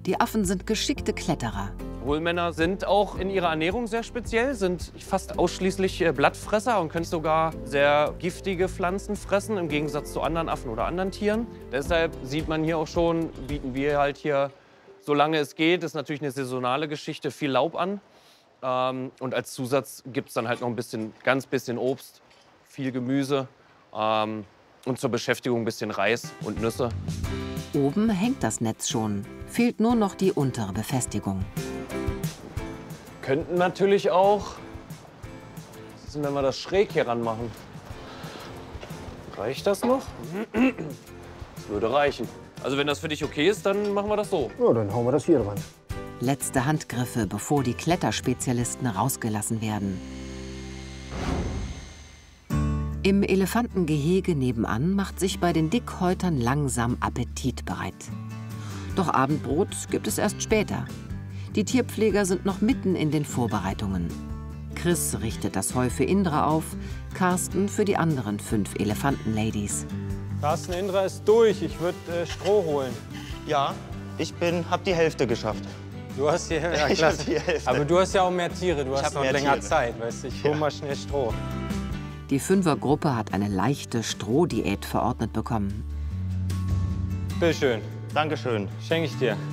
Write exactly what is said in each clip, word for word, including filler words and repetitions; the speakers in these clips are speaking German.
Die Affen sind geschickte Kletterer. Hohlmänner sind auch in ihrer Ernährung sehr speziell, sind fast ausschließlich äh, Blattfresser und können sogar sehr giftige Pflanzen fressen, im Gegensatz zu anderen Affen oder anderen Tieren. Deshalb sieht man hier auch schon, bieten wir halt hier, solange es geht, ist natürlich eine saisonale Geschichte, viel Laub an. Ähm, und als Zusatz gibt es dann halt noch ein bisschen, ganz bisschen Obst, viel Gemüse ähm, und zur Beschäftigung ein bisschen Reis und Nüsse. Oben hängt das Netz schon, fehlt nur noch die untere Befestigung. Könnten natürlich auch, was ist denn, wenn wir das schräg hier ran machen? Reicht das noch? Das würde reichen. Also wenn das für dich okay ist, dann machen wir das so. Ja, dann hauen wir das hier dran. Letzte Handgriffe, bevor die Kletterspezialisten rausgelassen werden. Im Elefantengehege nebenan macht sich bei den Dickhäutern langsam Appetit bereit. Doch Abendbrot gibt es erst später. Die Tierpfleger sind noch mitten in den Vorbereitungen. Chris richtet das Heu für Indra auf, Carsten für die anderen fünf Elefantenladies. Carsten, Indra ist durch. Ich würde äh, Stroh holen. Ja, ich bin, hab die Hälfte geschafft. Du hast hier, ja, Ich klasse. hab die Hälfte. Aber du hast ja auch mehr Tiere. Du Ich hast hab noch mehr länger Tiere. Zeit. Weißt du? Ich hol Ja. mal schnell Stroh. Die Fünfergruppe hat eine leichte Strohdiät verordnet bekommen. Bitte schön. Dankeschön. Schenke ich dir.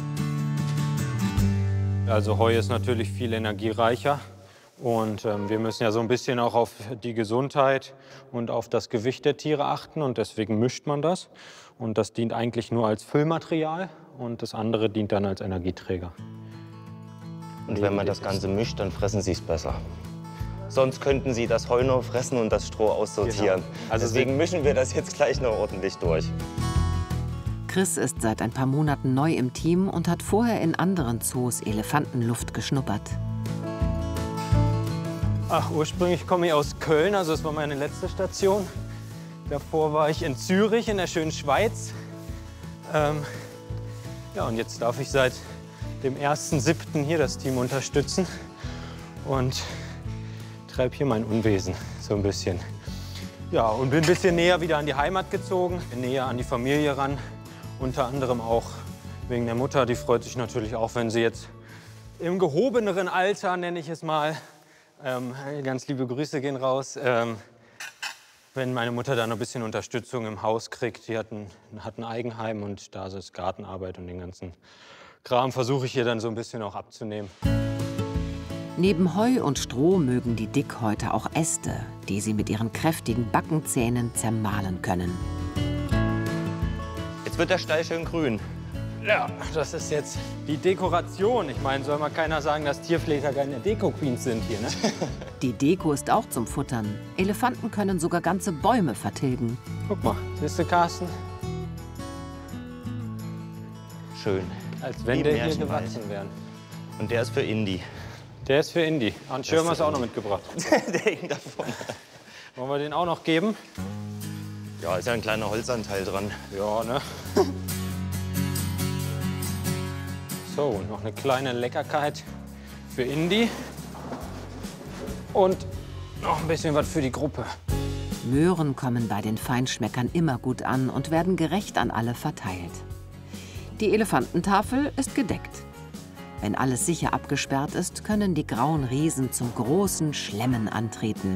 Also Heu ist natürlich viel energiereicher. Und ähm, wir müssen ja so ein bisschen auch auf die Gesundheit und auf das Gewicht der Tiere achten. Und deswegen mischt man das. Und das dient eigentlich nur als Füllmaterial. Und das andere dient dann als Energieträger. Und wenn man das Ganze mischt, dann fressen sie es besser. Sonst könnten sie das Heu nur fressen und das Stroh aussortieren. Genau. Also Deswegen mischen wir das jetzt gleich noch ordentlich durch. Chris ist seit ein paar Monaten neu im Team und hat vorher in anderen Zoos Elefantenluft geschnuppert. Ach, ursprünglich komme ich aus Köln, also das war meine letzte Station. Davor war ich in Zürich, in der schönen Schweiz. Ähm, ja, und jetzt darf ich seit dem ersten siebten hier das Team unterstützen und treibe hier mein Unwesen so ein bisschen. Ja, und bin ein bisschen näher wieder an die Heimat gezogen, näher an die Familie ran. Unter anderem auch wegen der Mutter. Die freut sich natürlich auch, wenn sie jetzt im gehobeneren Alter, nenne ich es mal, ähm, ganz liebe Grüße gehen raus, ähm, wenn meine Mutter da noch ein bisschen Unterstützung im Haus kriegt. Die hat ein, hat ein Eigenheim und da ist es Gartenarbeit und den ganzen Kram versuche ich ihr dann so ein bisschen auch abzunehmen. Neben Heu und Stroh mögen die Dickhäuter auch Äste, die sie mit ihren kräftigen Backenzähnen zermahlen können. Jetzt wird der Stall schön grün. Ja, das ist jetzt die Dekoration. Ich meine, soll mal keiner sagen, dass Tierpfleger keine Deko-Queens sind hier, ne? Die Deko ist auch zum Futtern. Elefanten können sogar ganze Bäume vertilgen. Guck mal, siehst du, Carsten? Schön. Als wenn Wie der hier Märchenwald. gewachsen wäre. Und der ist für Indy. Der ist für Indy. Und Schirm hast du auch noch mitgebracht. Der hängt da vorne. Wollen wir den auch noch geben? Ja, ist ja ein kleiner Holzanteil dran. Ja, ne? So, noch eine kleine Leckerkeit für Indy. Und noch ein bisschen was für die Gruppe. Möhren kommen bei den Feinschmeckern immer gut an und werden gerecht an alle verteilt. Die Elefantentafel ist gedeckt. Wenn alles sicher abgesperrt ist, können die grauen Riesen zum großen Schlemmen antreten.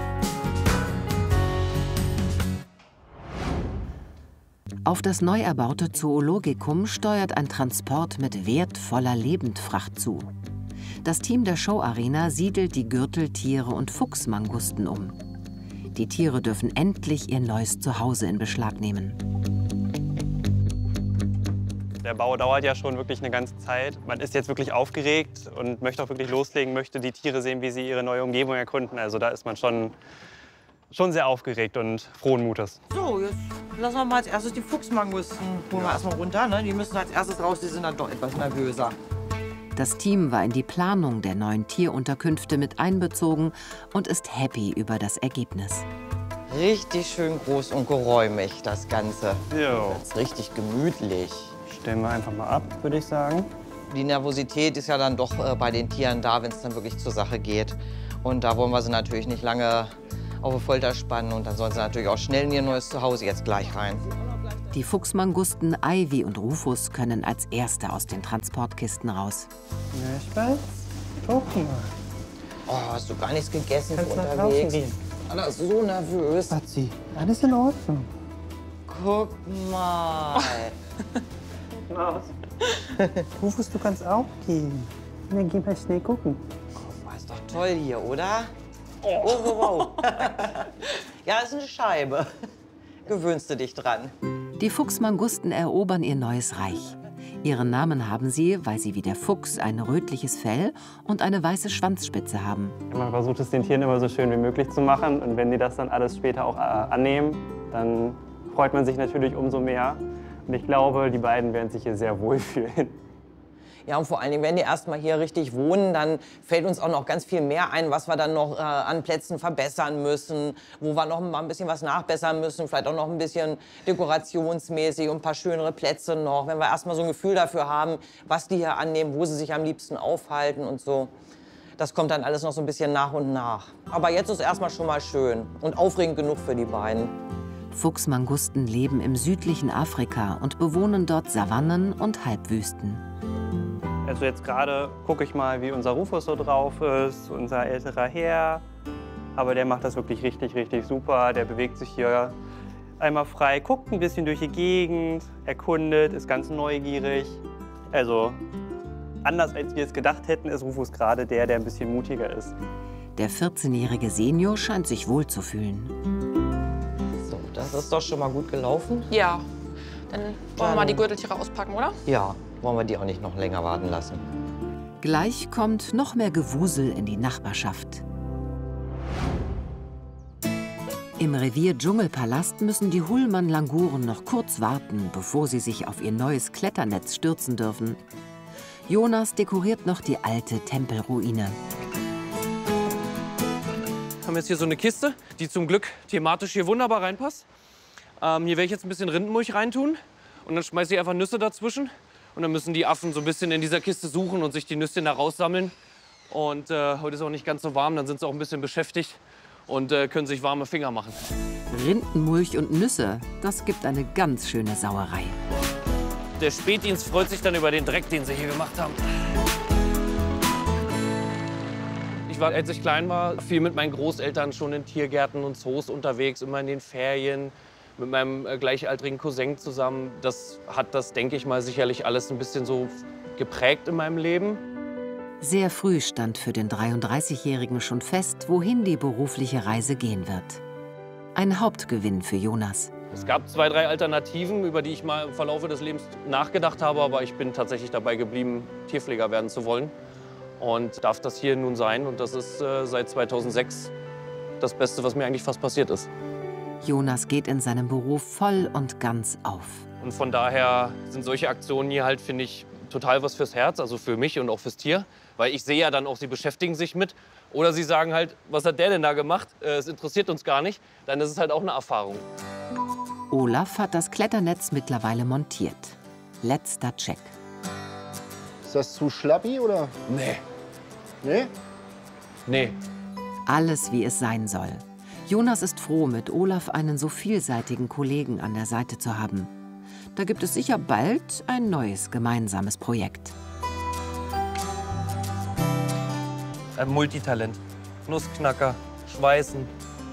Auf das neu erbaute Zoologikum steuert ein Transport mit wertvoller Lebendfracht zu. Das Team der Showarena siedelt die Gürteltiere und Fuchsmangusten um. Die Tiere dürfen endlich ihr neues Zuhause in Beschlag nehmen. Der Bau dauert ja schon wirklich eine ganze Zeit. Man ist jetzt wirklich aufgeregt und möchte auch wirklich loslegen, möchte die Tiere sehen, wie sie ihre neue Umgebung erkunden. Also da ist man schon, schon sehr aufgeregt und frohen Mutes. So, jetzt lassen wir mal als erstes die Fuchsmangusten holen wir erstmal runter. Ne? Die müssen als erstes raus, die sind dann doch etwas nervöser. Das Team war in die Planung der neuen Tierunterkünfte mit einbezogen und ist happy über das Ergebnis. Richtig schön groß und geräumig, das Ganze. Jo. Das ist richtig gemütlich. Stellen wir einfach mal ab, würde ich sagen. Die Nervosität ist ja dann doch äh, bei den Tieren da, wenn es dann wirklich zur Sache geht. Und da wollen wir sie natürlich nicht lange auf die Folter spannen. Und dann sollen sie natürlich auch schnell in ihr neues Zuhause jetzt gleich rein. Die Fuchsmangusten Ivy und Rufus können als Erste aus den Transportkisten raus. Na, Spatz, guck mal. Oh, hast du gar nichts gegessen Kannst für nach draußen unterwegs? gehen. Anna ist so nervös. Spatzi, alles in Ordnung. Guck mal. Rufus, du kannst auch gehen. Und dann geh mal schnell gucken. Guck mal, ist doch toll hier, oder? Oh, wow, wow. Ja, ist eine Scheibe. Gewöhnst du dich dran. Die Fuchsmangusten erobern ihr neues Reich. Ihren Namen haben sie, weil sie wie der Fuchs ein rötliches Fell und eine weiße Schwanzspitze haben. Man versucht es den Tieren immer so schön wie möglich zu machen. Und wenn die das dann alles später auch äh, annehmen, dann freut man sich natürlich umso mehr. Und ich glaube, die beiden werden sich hier sehr wohlfühlen. Ja, und vor allen Dingen, wenn die erst mal hier richtig wohnen, dann fällt uns auch noch ganz viel mehr ein, was wir dann noch äh, an Plätzen verbessern müssen, wo wir noch mal ein bisschen was nachbessern müssen, vielleicht auch noch ein bisschen dekorationsmäßig und ein paar schönere Plätze noch, wenn wir erst mal so ein Gefühl dafür haben, was die hier annehmen, wo sie sich am liebsten aufhalten und so. Das kommt dann alles noch so ein bisschen nach und nach. Aber jetzt ist erst mal schon mal schön und aufregend genug für die beiden. Fuchsmangusten leben im südlichen Afrika und bewohnen dort Savannen und Halbwüsten. Also jetzt gerade gucke ich mal, wie unser Rufus so drauf ist, unser älterer Herr. Aber der macht das wirklich richtig, richtig super. Der bewegt sich hier einmal frei, guckt ein bisschen durch die Gegend, erkundet, ist ganz neugierig. Also anders als wir es gedacht hätten, ist Rufus gerade der, der ein bisschen mutiger ist. Der vierzehnjährige Senior scheint sich wohl zu fühlen. So, das ist doch schon mal gut gelaufen. Ja, dann wollen wir mal die Gürteltiere auspacken, oder? Ja, wollen wir die auch nicht noch länger warten lassen. Gleich kommt noch mehr Gewusel in die Nachbarschaft. Im Revier Dschungelpalast müssen die Hullmann-Languren noch kurz warten, bevor sie sich auf ihr neues Kletternetz stürzen dürfen. Jonas dekoriert noch die alte Tempelruine. Wir haben jetzt hier so eine Kiste, die zum Glück thematisch hier wunderbar reinpasst. Ähm, hier werde ich jetzt ein bisschen Rindenmulch reintun und dann schmeiße ich einfach Nüsse dazwischen. Und dann müssen die Affen so ein bisschen in dieser Kiste suchen und sich die Nüsschen da raussammeln. Und äh, heute ist auch nicht ganz so warm, dann sind sie auch ein bisschen beschäftigt und äh, können sich warme Finger machen. Rindenmulch und Nüsse, das gibt eine ganz schöne Sauerei. Der Spätdienst freut sich dann über den Dreck, den sie hier gemacht haben. Ich war, als ich klein war, viel mit meinen Großeltern schon in Tiergärten und Zoos unterwegs, immer in den Ferien. Mit meinem äh, gleichaltrigen Cousin zusammen. Das hat das, denke ich mal, sicherlich alles ein bisschen so geprägt in meinem Leben. Sehr früh stand für den dreiunddreißigjährigen schon fest, wohin die berufliche Reise gehen wird. Ein Hauptgewinn für Jonas. Es gab zwei, drei Alternativen, über die ich mal im Verlauf des Lebens nachgedacht habe. Aber ich bin tatsächlich dabei geblieben, Tierpfleger werden zu wollen. Und darf das hier nun sein. Und das ist äh, seit zweitausendsechs das Beste, was mir eigentlich fast passiert ist. Jonas geht in seinem Beruf voll und ganz auf. Und von daher sind solche Aktionen hier halt, finde ich, total was fürs Herz, also für mich und auch fürs Tier. Weil ich sehe ja dann auch, sie beschäftigen sich mit. Oder sie sagen halt, was hat der denn da gemacht? Äh, es interessiert uns gar nicht. Dann ist es halt auch eine Erfahrung. Olaf hat das Kletternetz mittlerweile montiert. Letzter Check. Ist das zu schlappi oder? Nee. Nee? Nee. Alles, wie es sein soll. Jonas ist froh, mit Olaf einen so vielseitigen Kollegen an der Seite zu haben. Da gibt es sicher bald ein neues gemeinsames Projekt. Ein Multitalent. Nussknacker, Schweißen.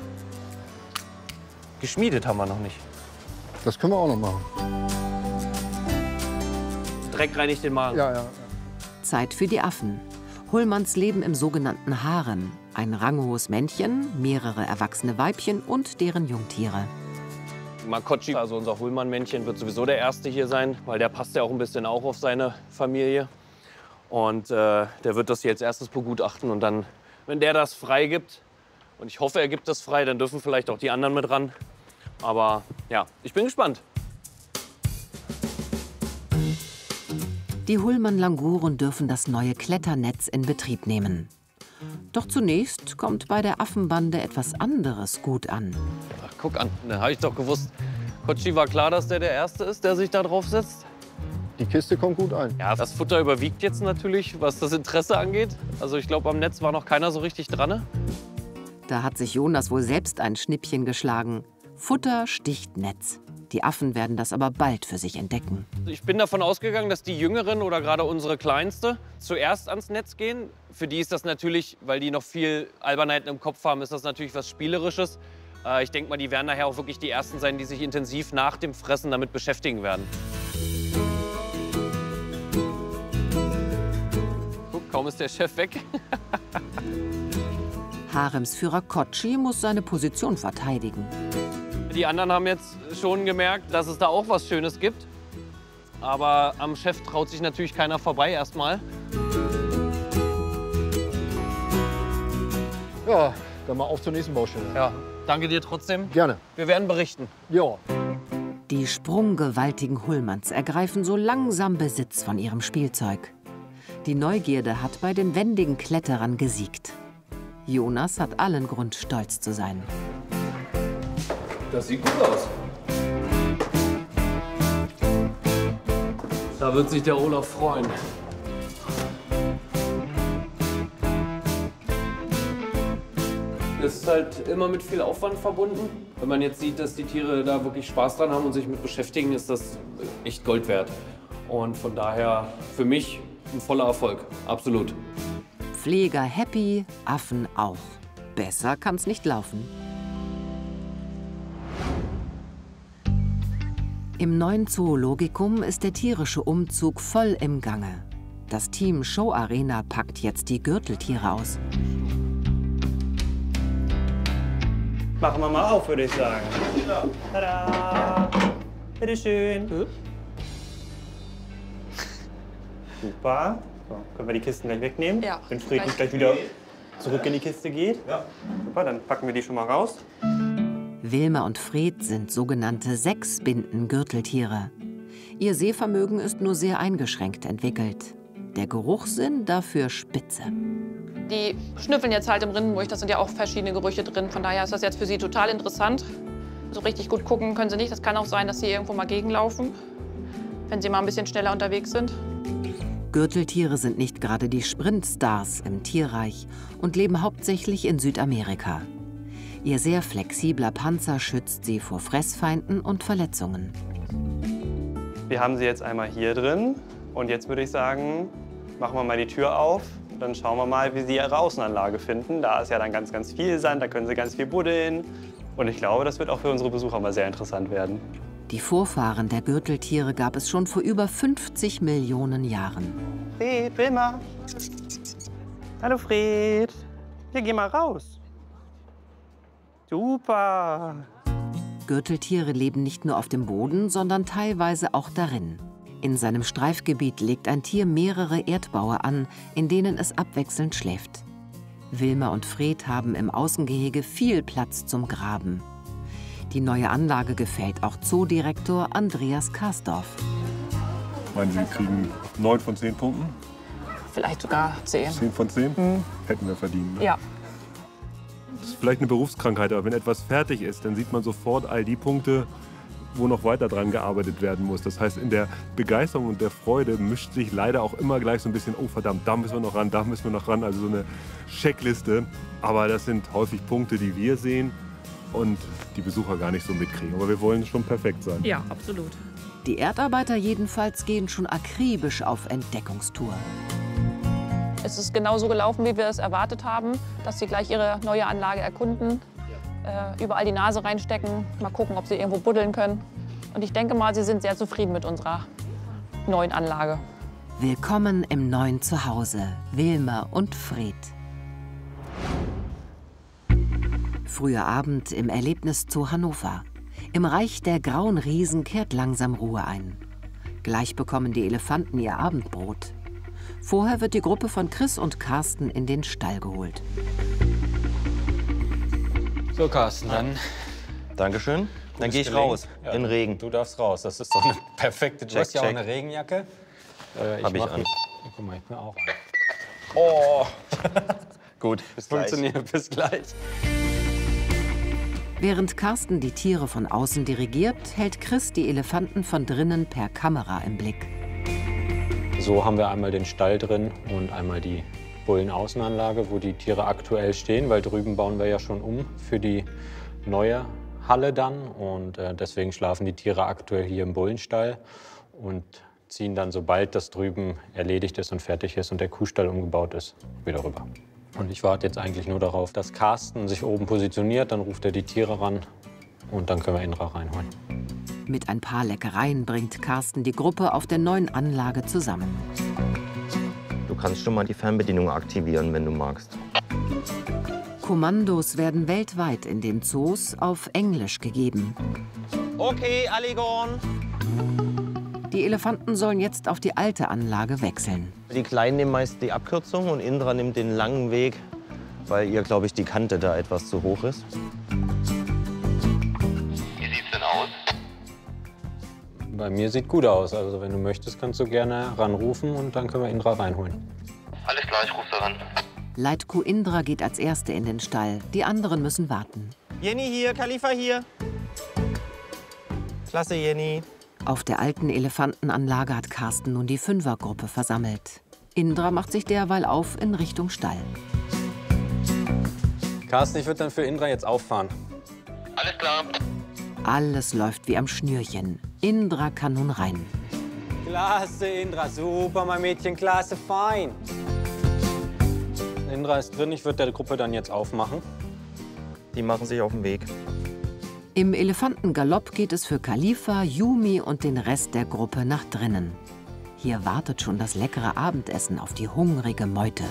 Geschmiedet haben wir noch nicht. Das können wir auch noch machen. Dreck reinigt den Magen. Ja, ja. Zeit für die Affen. Hullmanns leben im sogenannten Harem. Ein ranghohes Männchen, mehrere erwachsene Weibchen und deren Jungtiere. Makochi, also unser Hullmann-Männchen, wird sowieso der Erste hier sein, weil der passt ja auch ein bisschen auch auf seine Familie. Und äh, der wird das hier als erstes begutachten. Und dann, wenn der das freigibt, und ich hoffe, er gibt das frei, dann dürfen vielleicht auch die anderen mit ran. Aber ja, ich bin gespannt. Die Hullmann-Languren dürfen das neue Kletternetz in Betrieb nehmen. Doch zunächst kommt bei der Affenbande etwas anderes gut an. Ach, guck an, da habe ich doch gewusst. Kochi war klar, dass der der Erste ist, der sich da drauf setzt. Die Kiste kommt gut ein. Ja, das Futter überwiegt jetzt natürlich, was das Interesse angeht. Also ich glaube, am Netz war noch keiner so richtig dran. Da hat sich Jonas wohl selbst ein Schnippchen geschlagen. Futter sticht Netz. Die Affen werden das aber bald für sich entdecken. Ich bin davon ausgegangen, dass die Jüngeren oder gerade unsere Kleinste zuerst ans Netz gehen. Für die ist das natürlich, weil die noch viel Albernheiten im Kopf haben, ist das natürlich was Spielerisches. Äh, ich denke mal, die werden nachher auch wirklich die Ersten sein, die sich intensiv nach dem Fressen damit beschäftigen werden. Guck, kaum ist der Chef weg. Haremsführer Kotschi muss seine Position verteidigen. Die anderen haben jetzt schon gemerkt, dass es da auch was Schönes gibt. Aber am Chef traut sich natürlich keiner vorbei erstmal. Ja, dann mal auf zur nächsten Baustelle. Ja, danke dir trotzdem. Gerne. Wir werden berichten. Ja. Die sprunggewaltigen Hullmanns ergreifen so langsam Besitz von ihrem Spielzeug. Die Neugierde hat bei den wendigen Kletterern gesiegt. Jonas hat allen Grund, stolz zu sein. Das sieht gut aus. Da wird sich der Olaf freuen. Es ist halt immer mit viel Aufwand verbunden. Wenn man jetzt sieht, dass die Tiere da wirklich Spaß dran haben und sich mit beschäftigen, ist das echt Gold wert. Und von daher für mich ein voller Erfolg, absolut. Pfleger happy, Affen auch. Besser kann's nicht laufen. Im neuen Zoologikum ist der tierische Umzug voll im Gange. Das Team Show Arena packt jetzt die Gürteltiere aus. Machen wir mal auf, würde ich sagen. Ja. Tada! Bitteschön. Hm? Super. So, können wir die Kisten gleich wegnehmen? Ja. Wenn Friedrich gleich wieder zurück in die Kiste geht. Ja. Super, dann packen wir die schon mal raus. Wilma und Fred sind sogenannte Sechsbinden-Gürteltiere. Ihr Sehvermögen ist nur sehr eingeschränkt entwickelt. Der Geruchssinn dafür spitze. Die schnüffeln jetzt halt im Rindenmulch, da sind ja auch verschiedene Gerüche drin. Von daher ist das jetzt für sie total interessant. So richtig gut gucken können sie nicht. Das kann auch sein, dass sie irgendwo mal gegenlaufen, wenn sie mal ein bisschen schneller unterwegs sind. Gürteltiere sind nicht gerade die Sprintstars im Tierreich und leben hauptsächlich in Südamerika. Ihr sehr flexibler Panzer schützt sie vor Fressfeinden und Verletzungen. Wir haben sie jetzt einmal hier drin. Und jetzt würde ich sagen, machen wir mal die Tür auf. Dann schauen wir mal, wie sie ihre Außenanlage finden. Da ist ja dann ganz, ganz viel Sand, da können sie ganz viel buddeln. Und ich glaube, das wird auch für unsere Besucher mal sehr interessant werden. Die Vorfahren der Gürteltiere gab es schon vor über fünfzig Millionen Jahren. Fred, Wilma. Hallo Fred. Hier, geh mal raus. Super. Gürteltiere leben nicht nur auf dem Boden, sondern teilweise auch darin. In seinem Streifgebiet legt ein Tier mehrere Erdbaue an, in denen es abwechselnd schläft. Wilma und Fred haben im Außengehege viel Platz zum Graben. Die neue Anlage gefällt auch Zoodirektor Andreas Karsdorf. Ich meine, Sie kriegen neun von zehn Punkten. Vielleicht sogar zehn. zehn von zehn? Mhm. Hätten wir verdient. Ne? Ja. Das ist vielleicht eine Berufskrankheit, aber wenn etwas fertig ist, dann sieht man sofort all die Punkte, wo noch weiter dran gearbeitet werden muss. Das heißt, in der Begeisterung und der Freude mischt sich leider auch immer gleich so ein bisschen, oh verdammt, da müssen wir noch ran, da müssen wir noch ran. Also so eine Checkliste. Aber das sind häufig Punkte, die wir sehen und die Besucher gar nicht so mitkriegen. Aber wir wollen schon perfekt sein. Ja, absolut. Die Erdarbeiter jedenfalls gehen schon akribisch auf Entdeckungstour. Es ist genau so gelaufen, wie wir es erwartet haben, dass sie gleich ihre neue Anlage erkunden. Äh, überall die Nase reinstecken, mal gucken, ob sie irgendwo buddeln können. Und ich denke mal, sie sind sehr zufrieden mit unserer neuen Anlage. Willkommen im neuen Zuhause, Wilma und Fred. Früher Abend im Erlebniszoo Hannover. Im Reich der grauen Riesen kehrt langsam Ruhe ein. Gleich bekommen die Elefanten ihr Abendbrot. Vorher wird die Gruppe von Chris und Carsten in den Stall geholt. So, Carsten, dann. Dankeschön. Dann gehe ich raus, ja, in den Regen. Du darfst raus. Das ist doch eine perfekte. Du Check, hast ja auch check. eine Regenjacke. Äh, Hab ich mach an. Mit, guck mal, ich bin auch an. Oh! Gut, bis gleich. Funktioniert, bis gleich. Während Carsten die Tiere von außen dirigiert, hält Chris die Elefanten von drinnen per Kamera im Blick. So haben wir einmal den Stall drin und einmal die Bullenaußenanlage, wo die Tiere aktuell stehen, weil drüben bauen wir ja schon um für die neue Halle dann. Und äh, deswegen schlafen die Tiere aktuell hier im Bullenstall und ziehen dann, sobald das drüben erledigt ist und fertig ist und der Kuhstall umgebaut ist, wieder rüber. Und ich warte jetzt eigentlich nur darauf, dass Carsten sich oben positioniert, dann ruft er die Tiere ran und dann können wir Indra reinholen. Mit ein paar Leckereien bringt Carsten die Gruppe auf der neuen Anlage zusammen. Du kannst schon mal die Fernbedienung aktivieren, wenn du magst. Kommandos werden weltweit in den Zoos auf Englisch gegeben. Okay, Alligon. Die Elefanten sollen jetzt auf die alte Anlage wechseln. Die Kleinen nehmen meist die Abkürzung und Indra nimmt den langen Weg, weil ihr, glaube ich, die Kante da etwas zu hoch ist. Wie sieht's denn aus? Bei mir sieht gut aus. Also wenn du möchtest, kannst du gerne ranrufen und dann können wir Indra reinholen. Alles klar, ich ruf da ran. Leitkuh Indra geht als Erste in den Stall. Die anderen müssen warten. Jenny hier, Khalifa hier. Klasse, Jenny. Auf der alten Elefantenanlage hat Carsten nun die Fünfergruppe versammelt. Indra macht sich derweil auf in Richtung Stall. Carsten, ich würde dann für Indra jetzt auffahren. Alles klar. Alles läuft wie am Schnürchen. Indra kann nun rein. Klasse, Indra, super, mein Mädchen, klasse, fein. Indra ist drin, ich würde der Gruppe dann jetzt aufmachen. Die machen sich auf den Weg. Im Elefantengalopp geht es für Khalifa, Yumi und den Rest der Gruppe nach drinnen. Hier wartet schon das leckere Abendessen auf die hungrige Meute.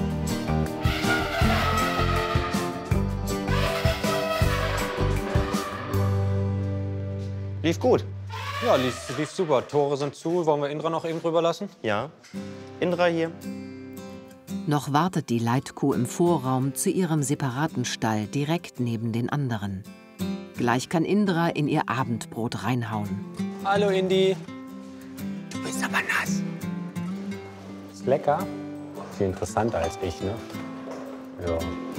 Lief gut. Ja, lief, lief super. Tore sind zu. Wollen wir Indra noch eben drüber lassen? Ja. Indra hier. Noch wartet die Leitkuh im Vorraum zu ihrem separaten Stall direkt neben den anderen. Gleich kann Indra in ihr Abendbrot reinhauen. Hallo, Indi. Du bist aber nass. Ist lecker. Viel interessanter als ich, ne? Ja.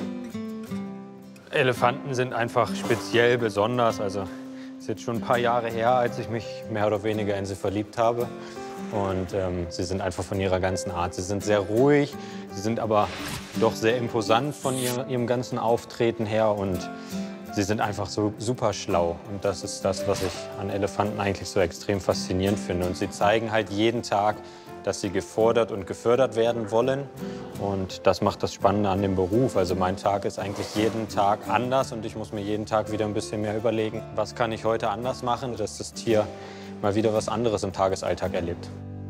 Elefanten sind einfach speziell besonders. Also, es ist jetzt schon ein paar Jahre her, als ich mich mehr oder weniger in sie verliebt habe. Und ähm, sie sind einfach von ihrer ganzen Art. Sie sind sehr ruhig, sie sind aber doch sehr imposant von ihr, ihrem ganzen Auftreten her. Und sie sind einfach so super schlau. Und das ist das, was ich an Elefanten eigentlich so extrem faszinierend finde. Und sie zeigen halt jeden Tag, dass sie gefordert und gefördert werden wollen. Und das macht das Spannende an dem Beruf. Also mein Tag ist eigentlich jeden Tag anders und ich muss mir jeden Tag wieder ein bisschen mehr überlegen, was kann ich heute anders machen, dass das Tier mal wieder was anderes im Tagesalltag erlebt.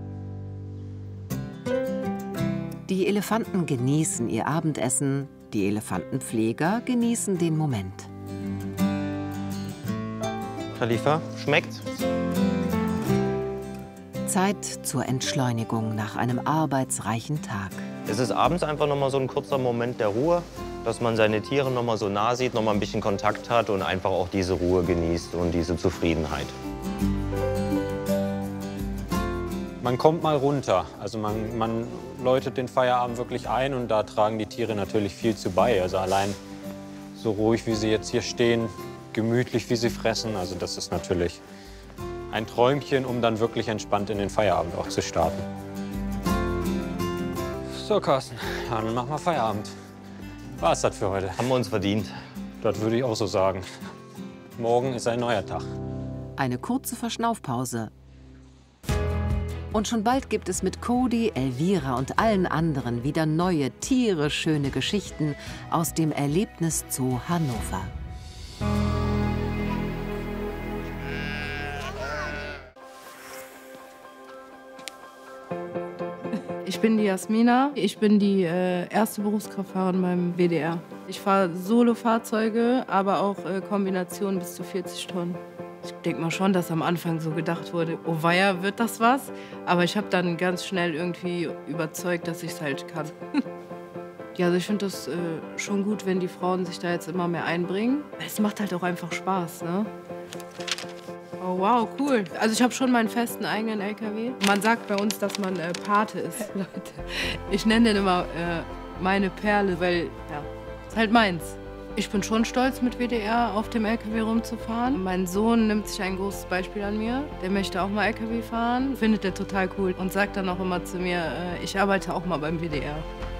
Die Elefanten genießen ihr Abendessen, die Elefantenpfleger genießen den Moment. Khalifa, schmeckt's? Zeit zur Entschleunigung nach einem arbeitsreichen Tag. Es ist abends einfach noch mal so ein kurzer Moment der Ruhe, dass man seine Tiere noch mal so nah sieht, noch mal ein bisschen Kontakt hat und einfach auch diese Ruhe genießt und diese Zufriedenheit. Man kommt mal runter. Also man, man läutet den Feierabend wirklich ein und da tragen die Tiere natürlich viel zu bei. Also allein so ruhig, wie sie jetzt hier stehen, gemütlich, wie sie fressen. Also das ist natürlich ein Träumchen, um dann wirklich entspannt in den Feierabend auch zu starten. So, Carsten, dann machen wir Feierabend. War's das für heute? Haben wir uns verdient. Das würde ich auch so sagen. Morgen ist ein neuer Tag. Eine kurze Verschnaufpause. Und schon bald gibt es mit Cody, Elvira und allen anderen wieder neue, tiereschöne Geschichten aus dem Erlebniszoo Hannover. Ich bin die Jasmina. Ich bin die äh, erste Berufskraftfahrerin beim W D R. Ich fahre Solo-Fahrzeuge, aber auch äh, Kombinationen bis zu vierzig Tonnen. Ich denke mal schon, dass am Anfang so gedacht wurde, oh weia, wird das was? Aber ich habe dann ganz schnell irgendwie überzeugt, dass ich es halt kann. Ja, also ich finde das äh, schon gut, wenn die Frauen sich da jetzt immer mehr einbringen. Es macht halt auch einfach Spaß, ne? Oh wow, cool. Also ich habe schon meinen festen eigenen L K W. Man sagt bei uns, dass man äh, Pate ist, Leute. Ich nenne den immer äh, meine Perle, weil, ja, ist halt meins. Ich bin schon stolz, mit W D R auf dem L K W rumzufahren. Mein Sohn nimmt sich ein großes Beispiel an mir. Der möchte auch mal L K W fahren, findet er total cool und sagt dann auch immer zu mir, äh, ich arbeite auch mal beim W D R.